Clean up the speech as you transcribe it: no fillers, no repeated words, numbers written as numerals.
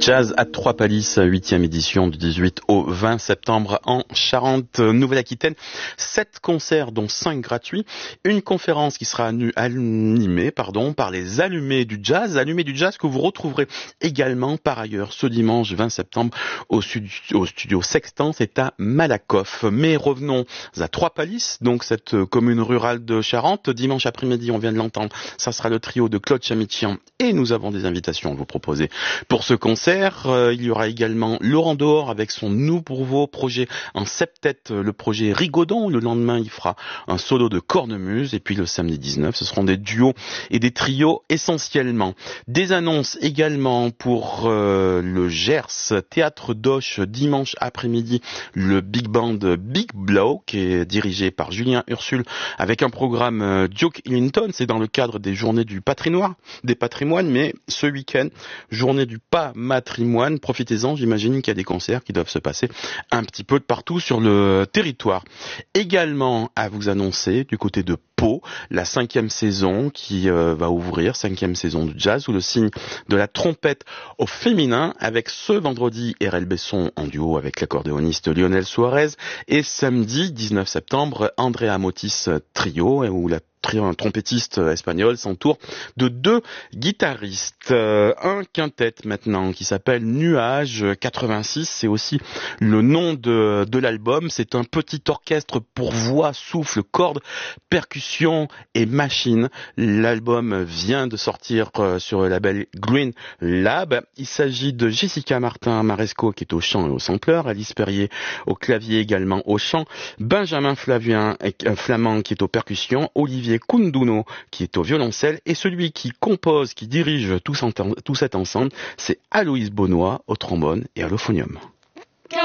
Jazz à Trois-Pallisses, 8e édition du 18 au 20 septembre en Charente, Nouvelle-Aquitaine. 7 concerts dont 5 gratuits. Une conférence qui sera animée par les Allumés du Jazz que vous retrouverez également par ailleurs ce dimanche 20 septembre au studio Sextant, c'est à Malakoff. Mais revenons à Trois-Pallisses, donc cette commune rurale de Charente. Dimanche après-midi, on vient de l'entendre, ça sera le trio de Claude Chamichian et nous avons des invitations à vous proposer pour ce concert. Il y aura également Laurent Dehors avec son nouveau projet en septet, le projet Rigaudon. Le lendemain, il fera un solo de cornemuse et puis le samedi 19, ce seront des duos et des trios essentiellement. Des annonces également pour le Gers Théâtre d'Auch dimanche après-midi, le Big Band Big Blow qui est dirigé par Julien Ursule avec un programme Duke Ellington. C'est dans le cadre des journées du patrimoine, mais ce week-end, journée du patrimoine, profitez-en, j'imagine qu'il y a des concerts qui doivent se passer un petit peu de partout sur le territoire. Également à vous annoncer du côté de Pau, la 5e saison qui va ouvrir, 5e saison de jazz sous le signe de la trompette au féminin avec ce vendredi RL Besson en duo avec l'accordéoniste Lionel Suarez et samedi 19 septembre Andrea Motis trio où un trompettiste espagnol s'entoure de 2 guitaristes. Un quintet maintenant qui s'appelle Nuage 86, c'est aussi le nom de l'album. C'est un petit orchestre pour voix, souffle, cordes, percussions et machines. L'album vient de sortir sur le label Green Lab. Il s'agit de Jessica Martin-Maresco qui est au chant et au sampleur, Alice Perrier au clavier également au chant, Benjamin Flamand qui est aux percussions, Olivier Kunduno qui est au violoncelle et celui qui compose, qui dirige tout cet ensemble, c'est Aloïs Bonnois au trombone et à l'euphonium.